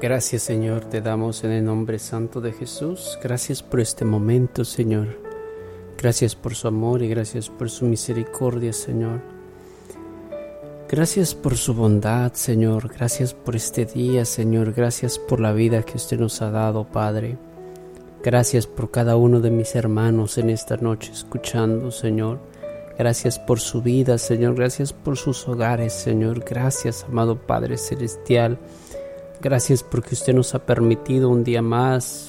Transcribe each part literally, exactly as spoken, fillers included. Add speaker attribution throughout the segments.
Speaker 1: Gracias, Señor, te damos en el nombre santo de Jesús. Gracias por este momento, Señor. Gracias por su amor y gracias por su misericordia, Señor. Gracias por su bondad, Señor. Gracias por este día, Señor. Gracias por la vida que usted nos ha dado, Padre. Gracias por cada uno de mis hermanos en esta noche escuchando, Señor. Gracias por su vida, Señor. Gracias por sus hogares, Señor. Gracias, amado Padre Celestial. Gracias porque usted nos ha permitido un día más,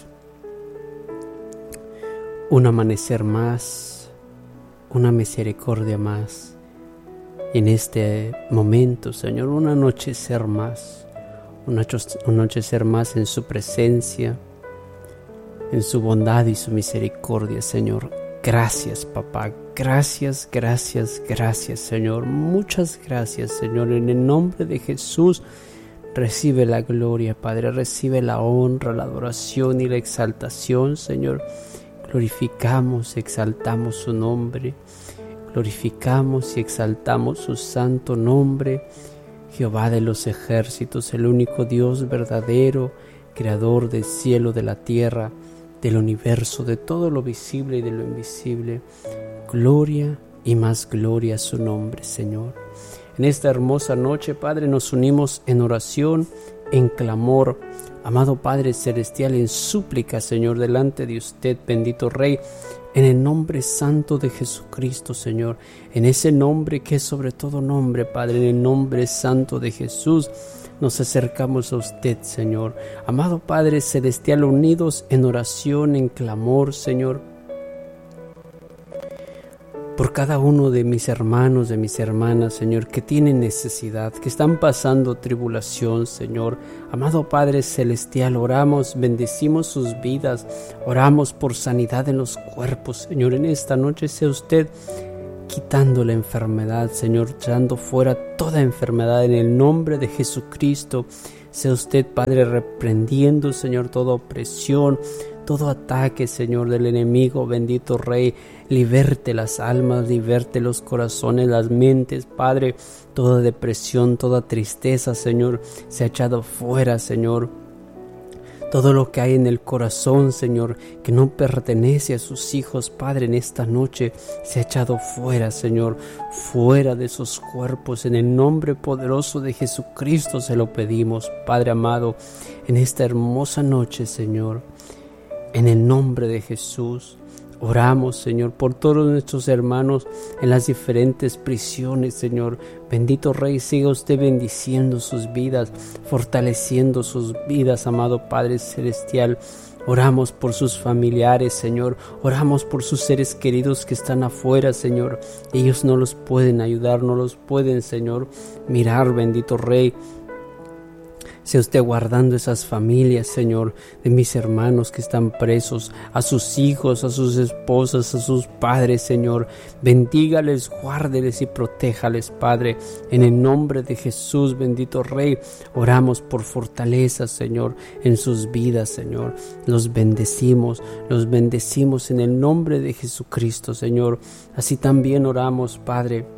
Speaker 1: un amanecer más, una misericordia más. En este momento, Señor, un anochecer más, un anochecer más en su presencia, en su bondad y su misericordia, Señor. Gracias, papá. Gracias, gracias, gracias, Señor. Muchas gracias, Señor. En el nombre de Jesús, recibe la gloria, Padre. Recibe la honra, la adoración y la exaltación, Señor. Glorificamos, exaltamos su nombre. Glorificamos y exaltamos su santo nombre. Jehová de los ejércitos, el único Dios verdadero, creador del cielo, de la tierra, del universo, de todo lo visible y de lo invisible. Gloria y más gloria a su nombre, Señor. En esta hermosa noche, Padre, nos unimos en oración, en clamor, amado Padre Celestial, en súplica, Señor, delante de usted, bendito Rey, en el nombre santo de Jesucristo, Señor, en ese nombre que es sobre todo nombre, Padre, en el nombre santo de Jesús, nos acercamos a usted, Señor. Amado Padre Celestial, unidos en oración, en clamor, Señor, por cada uno de mis hermanos, de mis hermanas, Señor, que tienen necesidad, que están pasando tribulación, Señor. Amado Padre Celestial, oramos, bendecimos sus vidas, oramos por sanidad en los cuerpos, Señor. En esta noche sea usted quitando la enfermedad, Señor, echando fuera toda enfermedad en el nombre de Jesucristo. Sea usted, Padre, reprendiendo, Señor, toda opresión, todo ataque, Señor, del enemigo, bendito Rey. Liberte las almas, liberte los corazones, las mentes, Padre. Toda depresión, toda tristeza, Señor, se ha echado fuera, Señor. Todo lo que hay en el corazón, Señor, que no pertenece a sus hijos, Padre, en esta noche se ha echado fuera, Señor, fuera de esos cuerpos. En el nombre poderoso de Jesucristo se lo pedimos, Padre amado, en esta hermosa noche, Señor. En el nombre de Jesús, oramos, Señor, por todos nuestros hermanos en las diferentes prisiones, Señor. Bendito Rey, siga usted bendiciendo sus vidas, fortaleciendo sus vidas, amado Padre Celestial. Oramos por sus familiares, Señor. Oramos por sus seres queridos que están afuera, Señor. Ellos no los pueden ayudar, no los pueden, Señor, mirar, bendito Rey. Sea usted guardando esas familias, Señor, de mis hermanos que están presos, a sus hijos, a sus esposas, a sus padres, Señor. Bendígales, guárdeles y protéjales, Padre. En el nombre de Jesús, bendito Rey, oramos por fortaleza, Señor, en sus vidas, Señor. Los bendecimos, los bendecimos en el nombre de Jesucristo, Señor. Así también oramos, Padre,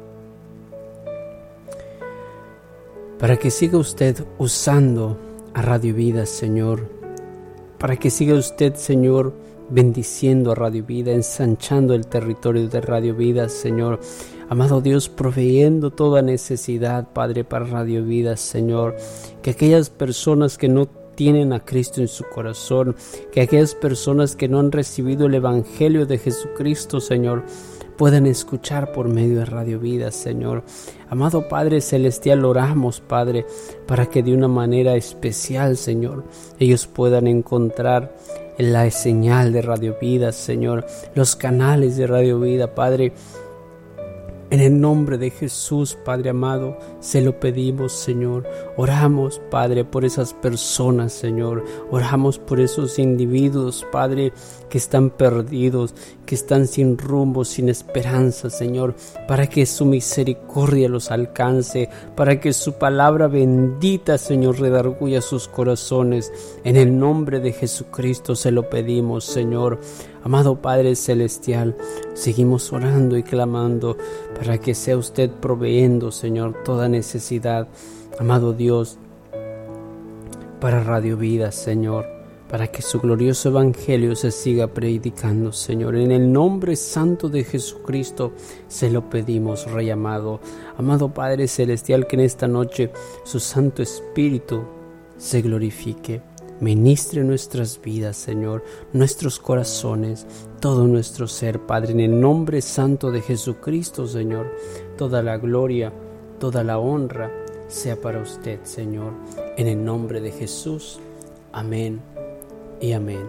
Speaker 1: para que siga usted usando a Radio Vida, Señor. Para que siga usted, Señor, bendiciendo a Radio Vida, ensanchando el territorio de Radio Vida, Señor. Amado Dios, proveyendo toda necesidad, Padre, para Radio Vida, Señor. Que aquellas personas que no tienen a Cristo en su corazón, que aquellas personas que no han recibido el Evangelio de Jesucristo, Señor, puedan escuchar por medio de Radio Vida, Señor. Amado Padre Celestial, oramos, Padre, para que de una manera especial, Señor, ellos puedan encontrar la señal de Radio Vida, Señor, los canales de Radio Vida, Padre. En el nombre de Jesús, Padre amado, se lo pedimos, Señor. Oramos, Padre, por esas personas, Señor. Oramos por esos individuos, Padre, que están perdidos, que están sin rumbo, sin esperanza, Señor, para que su misericordia los alcance, para que su palabra bendita, Señor, redarguya sus corazones. En el nombre de Jesucristo se lo pedimos, Señor. Amado Padre Celestial, seguimos orando y clamando para que sea usted proveyendo, Señor, toda necesidad. Amado Dios, para Radio Vida, Señor, para que su glorioso evangelio se siga predicando, Señor. En el nombre santo de Jesucristo se lo pedimos, Rey amado. Amado Padre Celestial, que en esta noche su Santo Espíritu se glorifique. Ministre nuestras vidas, Señor, nuestros corazones, todo nuestro ser, Padre, en el nombre santo de Jesucristo, Señor. Toda la gloria, toda la honra sea para usted, Señor, en el nombre de Jesús. Amén y amén.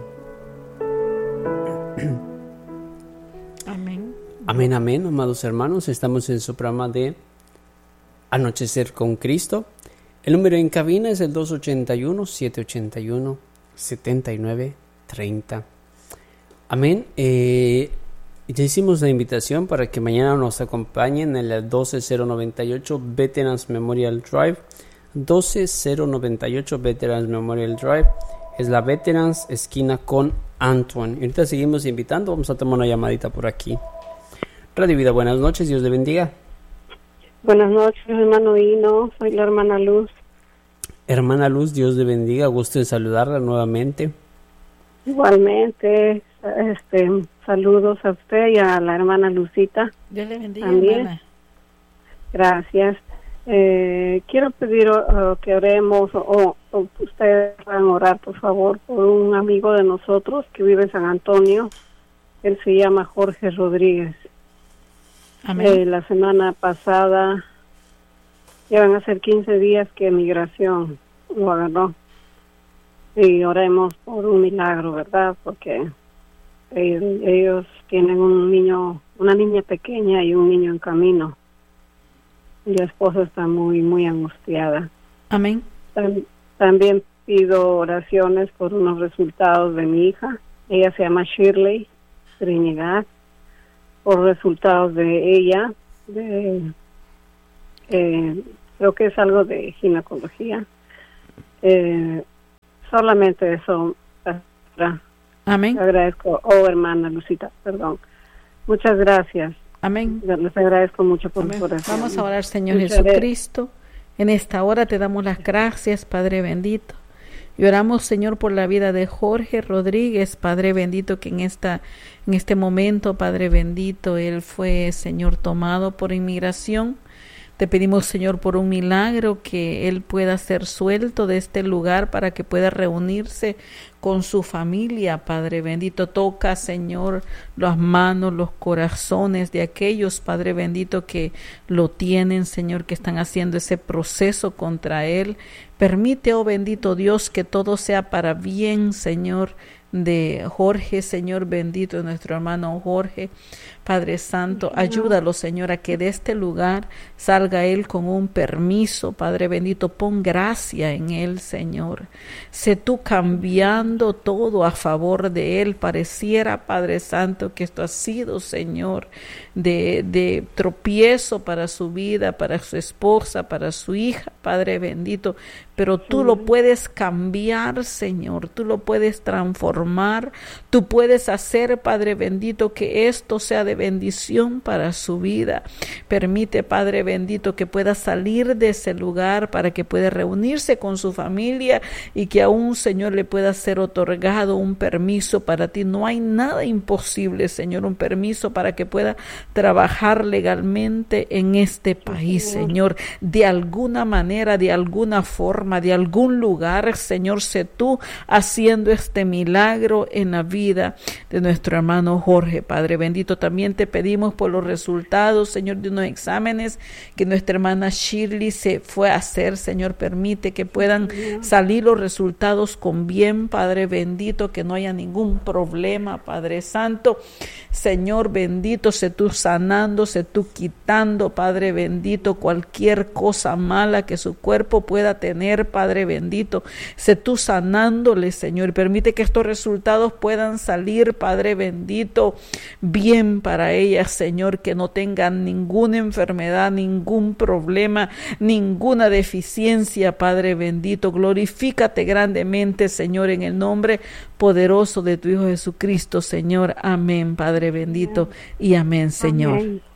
Speaker 2: Amén.
Speaker 1: Amén, amén, amados hermanos. Estamos en su programa de Anochecer con Cristo. El número en cabina es el dos ochenta y uno, setecientos ochenta y uno, setenta y nueve treinta. Amén. Eh, ya hicimos la invitación para que mañana nos acompañen en el doce cero noventa y ocho Veterans Memorial Drive. doce cero noventa y ocho Veterans Memorial Drive. Es la Veterans esquina con Antoine. Y ahorita seguimos invitando. Vamos a tomar una llamadita por aquí. Radio Vida, buenas noches. Dios le bendiga.
Speaker 3: Buenas noches, hermano Hino. Soy la hermana Luz.
Speaker 1: Hermana Luz, Dios le bendiga. Gusto en saludarla nuevamente.
Speaker 3: Igualmente, este, saludos a usted y a la hermana Lucita.
Speaker 2: Dios le bendiga,
Speaker 3: también.
Speaker 2: Hermana.
Speaker 3: Gracias. Eh, quiero pedir uh, que oremos o, o ustedes puedan orar, por favor, por un amigo de nosotros que vive en San Antonio. Él se llama Jorge Rodríguez.
Speaker 2: Amén.
Speaker 3: Eh, la semana pasada, ya van a ser quince días que migración lo agarró. Y oremos por un milagro, ¿verdad? Porque ellos, ellos tienen un niño, una niña pequeña y un niño en camino. Y la esposa está muy, muy angustiada.
Speaker 2: Amén.
Speaker 3: Tam- también pido oraciones por unos resultados de mi hija. Ella se llama Shirley Trinidad. Por resultados de ella, de, eh, creo que es algo de ginecología. Eh, solamente eso.
Speaker 2: Amén.
Speaker 3: Les agradezco. Oh, hermana Lucita, perdón. Muchas gracias.
Speaker 2: Amén.
Speaker 3: Les agradezco mucho por
Speaker 2: Amén.
Speaker 3: su oración.
Speaker 2: Vamos a orar, Señor
Speaker 3: Muchas
Speaker 2: Jesucristo. En esta hora te damos las gracias, Padre bendito. Y oramos, Señor, por la vida de Jorge Rodríguez, Padre bendito, que en esta en este momento, Padre bendito, él fue, Señor, tomado por inmigración. Te pedimos, Señor, por un milagro, que él pueda ser suelto de este lugar para que pueda reunirse con su familia, Padre bendito. Toca, Señor, las manos, los corazones de aquellos, Padre bendito, que lo tienen, Señor, que están haciendo ese proceso contra él. Permite, oh bendito Dios, que todo sea para bien, Señor, de Jorge, Señor bendito, de nuestro hermano Jorge. Padre Santo, ayúdalo, Señor, a que de este lugar salga él con un permiso. Padre bendito, pon gracia en él, Señor. Sé tú cambiando todo a favor de él. Pareciera, Padre Santo, que esto ha sido, Señor, de, de tropiezo para su vida, para su esposa, para su hija, Padre bendito. Pero tú lo puedes cambiar, Señor. Tú lo puedes transformar. Tú puedes hacer, Padre bendito, que esto sea de bendición para su vida. Permite, Padre bendito, que pueda salir de ese lugar para que pueda reunirse con su familia y que aún, Señor, le pueda ser otorgado un permiso para ti. No hay nada imposible, Señor, un permiso para que pueda trabajar legalmente en este país, Señor. De alguna manera, de alguna forma, de algún lugar, Señor, sé tú haciendo este milagro en la vida de nuestro hermano Jorge, Padre bendito. También te pedimos por los resultados, Señor, de unos exámenes que nuestra hermana Shirley se fue a hacer, Señor. Permite que puedan salir los resultados con bien, Padre bendito, que no haya ningún problema, Padre Santo. Señor bendito, sé tú sanando, sé tú quitando, Padre bendito, cualquier cosa mala que su cuerpo pueda tener, Padre bendito. Sé tú sanándole, Señor. Permite que estos resultados puedan salir, Padre bendito, bien para ella, Señor, que no tengan ninguna enfermedad, ningún problema, ninguna deficiencia, Padre bendito. Glorifícate grandemente, Señor, en el nombre poderoso de tu Hijo Jesucristo, Señor. Amén, Padre bendito, y amén, Señor.
Speaker 3: Amén.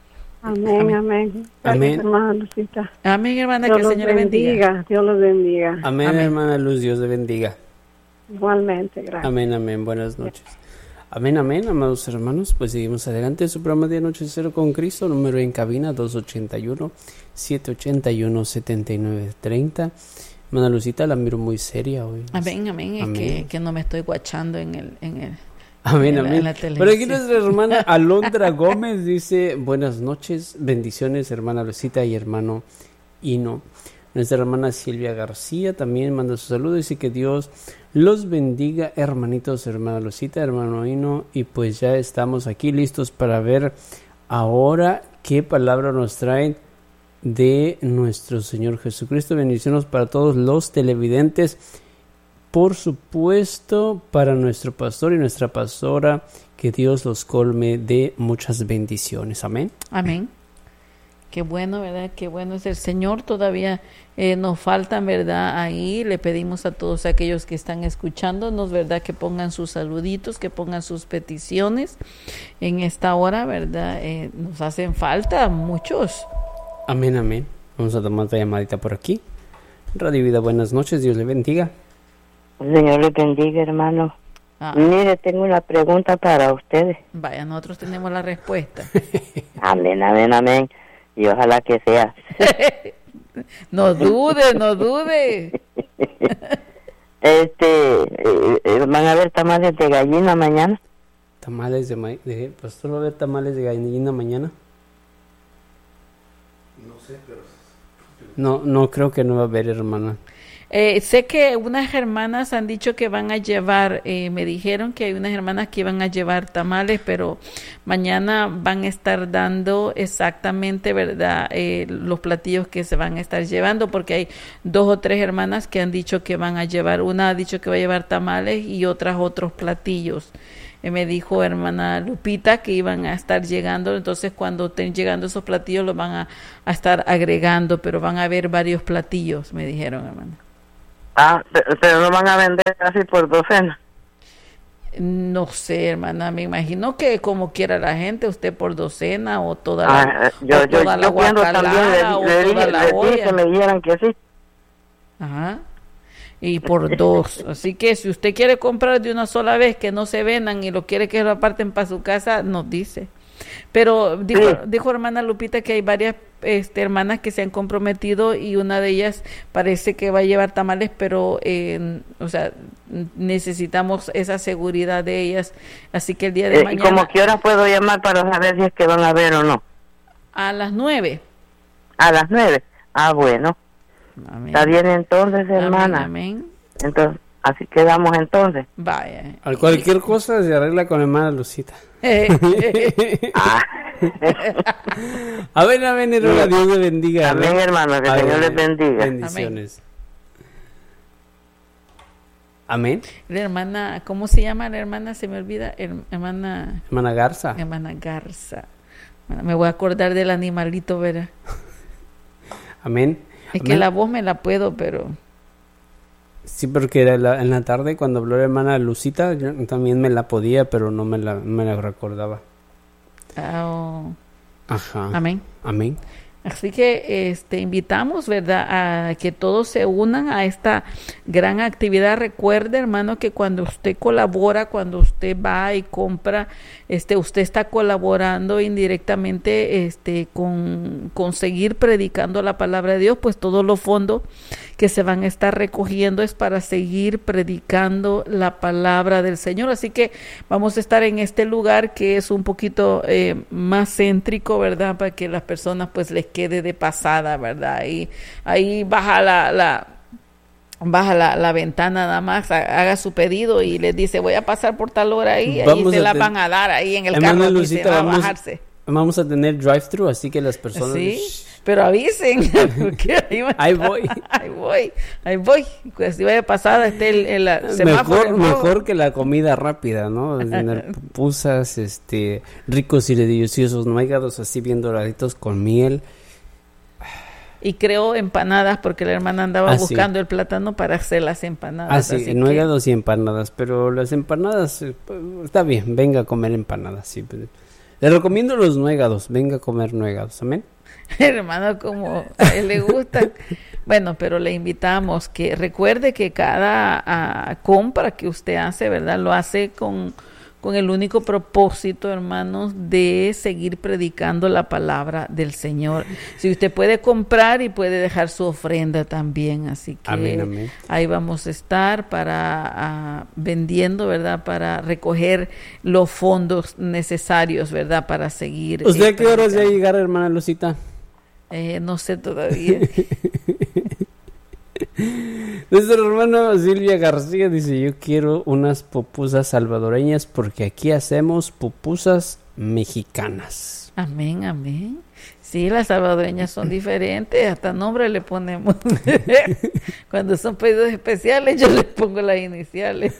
Speaker 3: Amén, amén.
Speaker 1: Amén.
Speaker 3: Hermana Lucita.
Speaker 2: Amén, hermana,
Speaker 3: Dios
Speaker 2: que el
Speaker 3: los
Speaker 2: Señor le bendiga.
Speaker 3: bendiga. Dios los bendiga.
Speaker 1: Amén,
Speaker 2: Amén.
Speaker 1: hermana Luz, Dios le bendiga.
Speaker 3: Igualmente, gracias.
Speaker 1: Amén, amén, buenas noches. Amén, amén, amados hermanos, pues seguimos adelante. Su programa de Anochecer con Cristo, número en cabina dos ocho uno, siete ocho uno, siete nueve tres cero. Hermana Lucita, la miro muy seria hoy.
Speaker 2: Amén, amén, es
Speaker 1: Amén.
Speaker 2: Que, que no me estoy guachando en el... En el
Speaker 1: Amén,
Speaker 2: en la-
Speaker 1: amén.
Speaker 2: en la
Speaker 1: Pero aquí
Speaker 2: televisión.
Speaker 1: nuestra hermana Alondra Gómez dice, buenas noches, bendiciones, hermana Lucita y hermano Hino. Nuestra hermana Silvia García también manda su saludo, dice que Dios los bendiga, hermanitos, hermana Lucita, hermano Hino, y pues ya estamos aquí listos para ver ahora qué palabra nos traen de nuestro Señor Jesucristo. Bendiciones para todos los televidentes, por supuesto para nuestro pastor y nuestra pastora, que Dios los colme de muchas bendiciones. Amén.
Speaker 2: Amén. Qué bueno, ¿verdad? Qué bueno es el Señor. Todavía eh, nos faltan, ¿verdad? Ahí le pedimos a todos aquellos que están escuchándonos, ¿verdad? Que pongan sus saluditos, que pongan sus peticiones en esta hora, ¿verdad? Eh, nos hacen falta muchos.
Speaker 1: Amén, amén. Vamos a tomar otra llamadita por aquí. Radio Vida, buenas noches, Dios le bendiga.
Speaker 4: El Señor les bendiga, hermano.
Speaker 2: Ah,
Speaker 4: Mire, tengo una pregunta para ustedes.
Speaker 2: vaya, nosotros tenemos la respuesta.
Speaker 4: Amén, amén, amén. Y ojalá que sea.
Speaker 2: No dude, no dude.
Speaker 4: Este, eh, eh, ¿van a haber tamales de gallina mañana?
Speaker 1: Tamales de maíz, de, pastor, ¿va a haber tamales de gallina mañana? No sé, pero... No, no creo que no va a haber, hermana.
Speaker 2: Eh, sé que unas hermanas han dicho que van a llevar, eh, me dijeron que hay unas hermanas que iban a llevar tamales, pero mañana van a estar dando exactamente, ¿verdad?, eh, los platillos que se van a estar llevando, porque hay dos o tres hermanas que han dicho que van a llevar, una ha dicho que va a llevar tamales y otras otros platillos. Eh, me dijo hermana Lupita que iban a estar llegando, entonces cuando estén llegando esos platillos los van a, a estar agregando, pero van a haber varios platillos, me dijeron, hermana.
Speaker 4: Ah, pe- pero no van a vender así por docena.
Speaker 2: No sé, hermana, me imagino que como quiera la gente, usted por docena o toda la,
Speaker 4: Ah, yo,
Speaker 2: o
Speaker 4: yo,
Speaker 2: toda la
Speaker 4: yo pienso también,
Speaker 2: guacalada o
Speaker 4: le, le,
Speaker 2: toda
Speaker 4: dije,
Speaker 2: la
Speaker 4: le dije
Speaker 2: olla.
Speaker 4: que me dijeran que sí.
Speaker 2: Ajá. Y por dos. Así que si usted quiere comprar de una sola vez, que no se vendan y lo quiere que lo aparten para su casa, nos dice. Pero dijo,
Speaker 4: Sí.
Speaker 2: dijo hermana Lupita que hay varias este, hermanas que se han comprometido y una de ellas parece que va a llevar tamales, pero eh, o sea, necesitamos esa seguridad de ellas. Así que el día de
Speaker 4: Eh, ¿Y
Speaker 2: mañana
Speaker 4: como qué hora puedo llamar para saber si es que van a ver o no?
Speaker 2: a las nueve.
Speaker 4: A las nueve. Ah, bueno.
Speaker 2: Amén.
Speaker 4: Está bien entonces, hermana.
Speaker 2: Amén, amén.
Speaker 4: Entonces, así quedamos entonces.
Speaker 2: Vaya.
Speaker 1: Al cualquier cosa se arregla con hermana Lucita.
Speaker 4: Ah.
Speaker 1: Amén, amén, hermana, Dios le bendiga.
Speaker 4: Amén, hermano, que el Señor les bendiga.
Speaker 1: Bendiciones. Amén.
Speaker 2: La hermana, ¿cómo se llama la hermana? Se me olvida. Her- hermana,
Speaker 1: Hermana Garza.
Speaker 2: hermana Garza. Bueno, me voy a acordar del animalito, ¿verdad?
Speaker 1: Amén.
Speaker 2: Es
Speaker 1: Amén.
Speaker 2: que la voz me la puedo, pero...
Speaker 1: Sí, porque era la- en la tarde cuando habló la hermana Lucita, yo también me la podía, pero no me la, no me la recordaba.
Speaker 2: ah, oh,
Speaker 1: Ajá.
Speaker 2: amén.
Speaker 1: Amén.
Speaker 2: Así que este invitamos, ¿verdad?, a que todos se unan a esta gran actividad. Recuerde, hermano, que cuando usted colabora, cuando usted va y compra, este usted está colaborando indirectamente este con, con seguir predicando la palabra de Dios, pues todos los fondos que se van a estar recogiendo es para seguir predicando la palabra del Señor. Así que vamos a estar en este lugar que es un poquito eh, más céntrico, ¿verdad?, para que las personas pues les quede de pasada, ¿verdad? Y ahí baja la, la baja la, la ventana nada más, haga su pedido y les dice voy a pasar por tal hora ahí, ahí
Speaker 1: Vamos
Speaker 2: se
Speaker 1: a
Speaker 2: la
Speaker 1: ten-
Speaker 2: van a dar ahí en el
Speaker 1: Hermana
Speaker 2: carro y se
Speaker 1: Lucita,
Speaker 2: va a
Speaker 1: vamos-
Speaker 2: bajarse.
Speaker 1: Vamos a tener drive-thru, así que las personas...
Speaker 2: Sí, pero avisen, porque ahí, va-
Speaker 1: Ahí voy.
Speaker 2: ahí voy, ahí voy, pues si vaya pasada esté el, el, el semáforo
Speaker 1: Mejor,
Speaker 2: en rojo.
Speaker 1: mejor que la comida rápida, ¿no? Tener pupusas, este, ricos y deliciosos nuegados así bien doraditos con miel.
Speaker 2: Y creo empanadas porque la hermana andaba
Speaker 1: Ah, sí.
Speaker 2: buscando el plátano para hacer las empanadas.
Speaker 1: Ah, sí,
Speaker 2: así que-
Speaker 1: nuegados y empanadas, pero las empanadas, eh, pues, está bien, venga a comer empanadas, sí. pero Le recomiendo los nuegados. Venga a comer nuegados. Amén.
Speaker 2: Hermano, como a él le gusta. Bueno, pero le invitamos que recuerde que cada uh, compra que usted hace, ¿verdad? Lo hace con, con el único propósito, hermanos, de seguir predicando la palabra del Señor. Si usted puede comprar y puede dejar su ofrenda también, así que
Speaker 1: amén, amén.
Speaker 2: Ahí vamos a estar para uh, vendiendo, ¿verdad? Para recoger los fondos necesarios, ¿verdad? Para seguir.
Speaker 1: ¿Usted
Speaker 2: eh,
Speaker 1: a qué horas va a llegar, hermana Lucita?
Speaker 2: Eh, no sé todavía.
Speaker 1: Nuestra hermana Silvia García dice: yo quiero unas pupusas salvadoreñas porque aquí hacemos pupusas mexicanas.
Speaker 2: Amén, amén. Sí, las salvadoreñas son diferentes, hasta nombre le ponemos. Cuando son pedidos especiales yo les pongo las iniciales.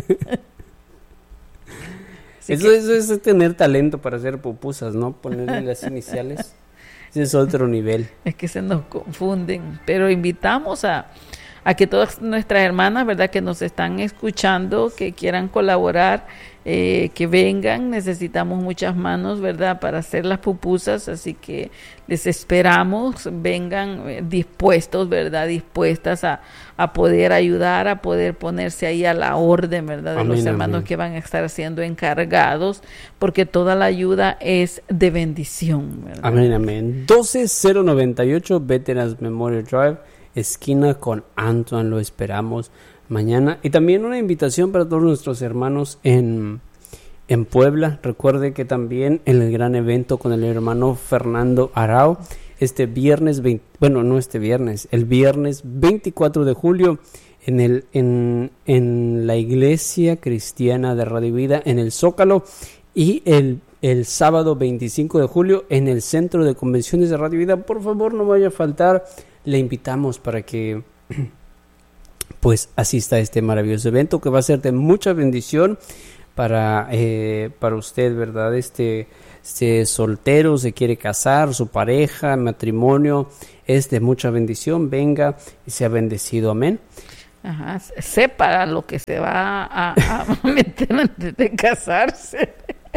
Speaker 1: Eso, que... eso es tener talento para hacer pupusas, ¿no? Ponerle las iniciales. Ese es otro nivel.
Speaker 2: Es que se nos confunden, pero invitamos a, a que todas nuestras hermanas, ¿verdad?, que nos están escuchando, que quieran colaborar, eh, que vengan. Necesitamos muchas manos, ¿verdad?, para hacer las pupusas, así que les esperamos, vengan eh, dispuestos, ¿verdad?, dispuestas a, a poder ayudar, a poder ponerse ahí a la orden, ¿verdad?, de amén, los hermanos amén. Que van a estar siendo encargados, porque toda la ayuda es de bendición, ¿verdad? Amén,
Speaker 1: amén. doce cero noventa y ocho Veterans Memorial Drive, esquina con Antoine, lo esperamos mañana. Y también una invitación para todos nuestros hermanos en, en Puebla. Recuerde que también en el gran evento con el hermano Fernando Arau, este viernes, veinte, bueno, no este viernes, el viernes veinticuatro de julio, en, el, en, en la iglesia cristiana de Radio Vida, en el Zócalo, y el, el sábado veinticinco de julio en el Centro de Convenciones de Radio Vida. Por favor, no vaya a faltar. Le invitamos para que pues asista a este maravilloso evento que va a ser de mucha bendición para, eh, para usted, ¿verdad? Este, este soltero, se quiere casar, su pareja, matrimonio, es de mucha bendición. Venga y sea bendecido. Amén.
Speaker 2: Ajá, sepa lo que se va a, a meter antes de casarse.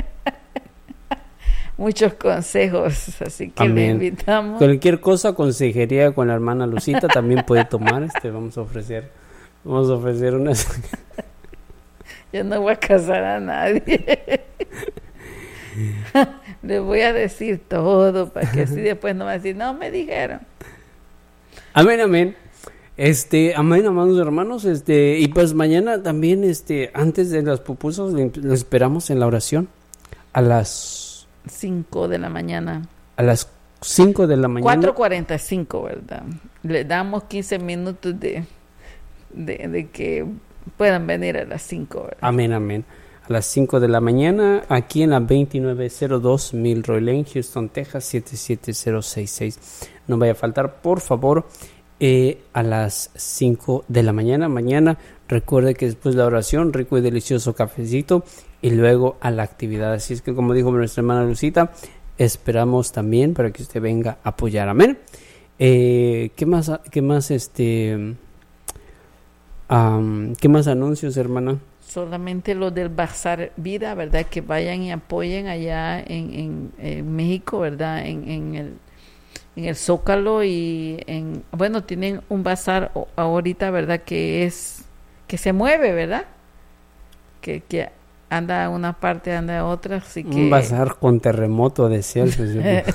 Speaker 2: Muchos consejos, así que amén. Le invitamos.
Speaker 1: Cualquier cosa, consejería con la hermana Lucita también puede tomar. Este, vamos a ofrecer, vamos a ofrecer unas.
Speaker 2: Yo no voy a casar a nadie. Le voy a decir todo para que así después no va a decir, no me dijeron.
Speaker 1: Amén, amén. Este, amén, amados hermanos. Este, y pues mañana también, este, antes de las pupusas, lo esperamos en la oración a las
Speaker 2: cinco de la mañana.
Speaker 1: A las cinco de la mañana.
Speaker 2: cuatro cuarenta y cinco, ¿verdad? Le damos quince minutos de, de, de que puedan venir a las cinco, ¿verdad?
Speaker 1: Amén, amén. A las cinco de la mañana, aquí en la veintinueve cero dos Milroy Lane, Houston, Texas, siete siete cero seis seis. No vaya a faltar, por favor, eh, a las cinco de la mañana. Mañana, recuerde que después de la oración, rico y delicioso cafecito, y luego a la actividad. Así es que, como dijo nuestra hermana Lucita, esperamos también para que usted venga a apoyar. Amén. Eh, ¿Qué más? ¿Qué más? Este, um, ¿qué más anuncios, hermana?
Speaker 2: Solamente lo del Bazar Vida, ¿verdad? Que vayan y apoyen allá en, en, en México, ¿verdad? En, en el en el Zócalo y en, bueno, tienen un bazar ahorita, ¿verdad? Que es, que se mueve, ¿verdad? Que, que anda a una parte, anda a otra, así que...
Speaker 1: Un bazar con terremoto de Celsius.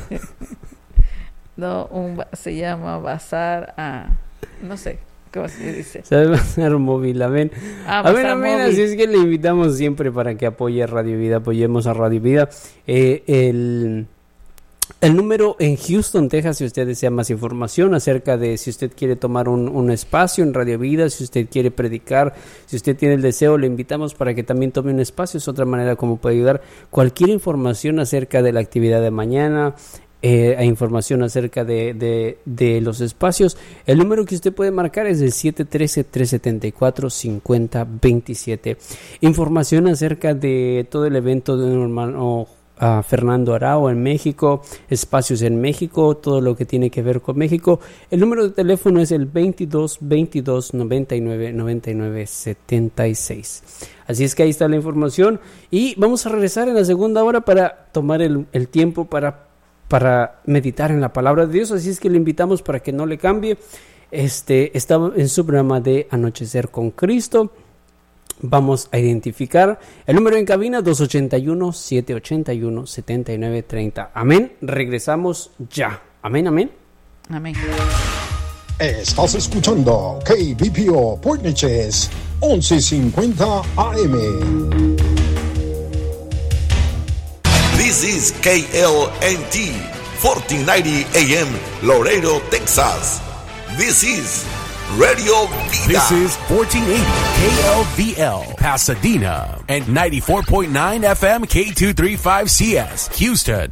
Speaker 2: No, un, se llama bazar a, no sé, ¿cómo se dice?
Speaker 1: Se va a hacer móvil, amén.
Speaker 2: Ah,
Speaker 1: amén, amén, así es que le invitamos siempre para que apoye a Radio Vida, apoyemos a Radio Vida. Eh, el... El número en Houston, Texas, si usted desea más información acerca de si usted quiere tomar un, un espacio en Radio Vida, si usted quiere predicar, si usted tiene el deseo, le invitamos para que también tome un espacio. Es otra manera como puede ayudar. Cualquier información acerca de la actividad de mañana, eh, e información acerca de, de, de los espacios, el número que usted puede marcar es el siete uno tres, tres siete cuatro, cinco cero dos siete. Información acerca de todo el evento de un hermano uh, Fernando Arao en México, Espacios en México, todo lo que tiene que ver con México. El número de teléfono es el veintidós veintidós noventa y nueve noventa y nueve setenta y seis. Así es que ahí está la información y vamos a regresar en la segunda hora para tomar el, el tiempo para, para meditar en la palabra de Dios. Así es que le invitamos para que no le cambie. Este, está en su programa de Anochecer con Cristo. Vamos a identificar el número en cabina dos ochenta y uno, siete ochenta y uno, setenta y nueve treinta. Amén. Regresamos ya. Amén, amén.
Speaker 2: Amén.
Speaker 5: Estás escuchando K B P O Point Neches once cincuenta A M.
Speaker 6: This is K L N T fourteen ninety A M Laredo, Texas. This is Radio Vida.
Speaker 7: This is fourteen eighty K L V L Pasadena and ninety-four point nine F M K two thirty-five C S Houston.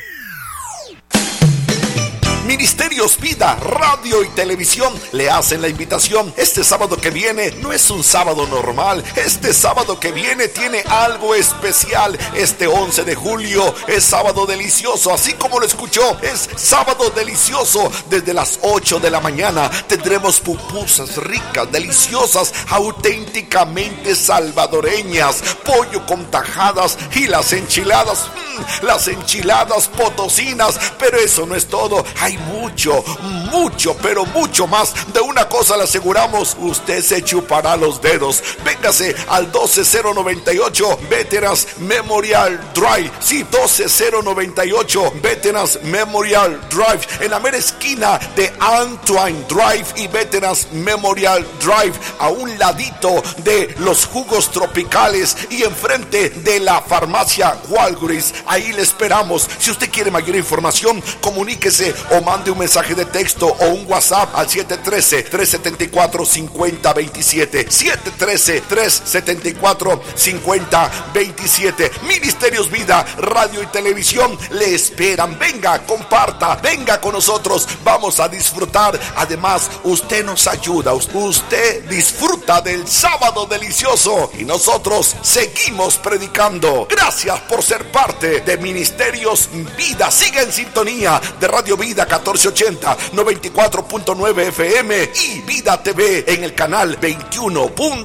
Speaker 6: Ministerios Vida, Radio y Televisión le hacen la invitación. Este sábado que viene no es un sábado normal. Este sábado que viene tiene algo especial. Este once de julio es sábado delicioso. Así como lo escuchó, es sábado delicioso. Desde las ocho de la mañana tendremos pupusas ricas, deliciosas, auténticamente salvadoreñas. Pollo con tajadas y las enchiladas. Mmm, las enchiladas potosinas. Pero eso no es todo. Hay mucho, mucho, pero mucho más. De una cosa le aseguramos, usted se chupará los dedos. Véngase al doce cero noventa y ocho Veterans Memorial Drive. Sí, doce cero noventa y ocho Veterans Memorial Drive, en la mera esquina de Antoine Drive y Veterans Memorial Drive, a un ladito de los jugos tropicales y enfrente de la farmacia Walgreens. Ahí le esperamos. Si usted quiere mayor información, comuníquese o mande un mensaje de texto o un WhatsApp al siete uno tres, tres siete cuatro, cinco cero dos siete. siete uno tres, tres siete cuatro, cinco cero dos siete. Ministerios Vida, Radio y Televisión le esperan. Venga, comparta, venga con nosotros. Vamos a disfrutar. Además, usted nos ayuda. Usted disfruta del sábado delicioso y nosotros seguimos predicando. Gracias por ser parte de Ministerios Vida. Siga en sintonía de Radio Vida catorce ochenta, noventa y cuatro punto nueve F M y Vida T V en el canal veintiuno punto